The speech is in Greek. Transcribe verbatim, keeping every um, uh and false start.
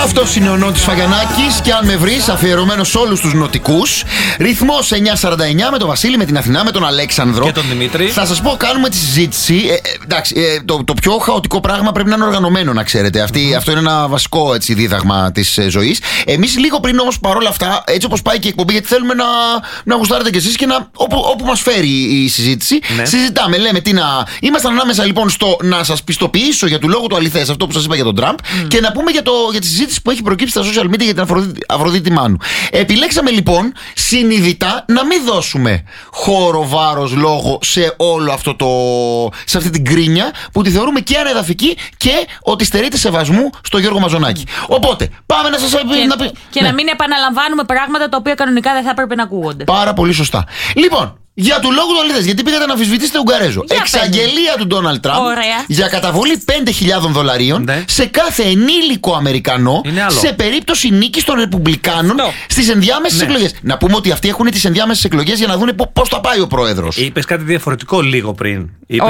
Αυτός είναι ο Νότης Φαγιανάκης και αν με βρεις, αφιερωμένος σε όλους τους νοτικούς. Ρυθμός εννιά σαράντα εννιά με τον Βασίλη, με την Αθηνά, με τον Αλέξανδρο. Και τον Δημήτρη. Θα σας πω, κάνουμε τη συζήτηση. Ε, ε, εντάξει, ε, το, το πιο χαοτικό πράγμα πρέπει να είναι οργανωμένο, να ξέρετε. Αυτή, mm-hmm. Αυτό είναι ένα βασικό έτσι, δίδαγμα της ε, ζωής. Εμείς λίγο πριν όμως παρόλα αυτά, έτσι όπως πάει και η εκπομπή, γιατί θέλουμε να, να γουστάρετε κι εσείς και να, όπου, όπου μας φέρει η συζήτηση, ναι. συζητάμε. Λέμε τι να. Ήμασταν ανάμεσα λοιπόν στο να σας πιστοποιήσω για του λόγου του αληθές, αυτό που σας είπα για τον Τραμπ, mm. και να πούμε για, το, για τη συζήτηση που έχει προκύψει στα social media για την Αφροδίτη, Αφροδίτη Μάνου. Επιλέξαμε λοιπόν συνειδητά να μην δώσουμε χώρο, βάρος, λόγο σε όλο αυτό το. Σε αυτή την κρίνια που τη θεωρούμε και ανεδαφική και ότι στερείται σεβασμού στο Γιώργο Μαζονάκη. Οπότε, πάμε να σας και, να... και ναι. να μην επαναλαμβάνουμε πράγματα τα οποία κανονικά δεν θα έπρεπε να ακούγονται. Πάρα πολύ σωστά. Λοιπόν, για του λόγου του αληθές, γιατί πήγατε να αμφισβητήσετε Ουγγαρέζο. Για Εξαγγελία πέντε. Του Ντόναλντ Τραμπ για καταβολή πέντε χιλιάδες δολαρίων ναι. σε κάθε ενήλικο Αμερικανό σε περίπτωση νίκης των Ρεπουμπλικάνων no. στις ενδιάμεσες ναι. εκλογές. Να πούμε ότι αυτοί έχουν τις ενδιάμεσες εκλογές για να δουν πώς θα πάει ο πρόεδρος. Είπες κάτι διαφορετικό λίγο πριν.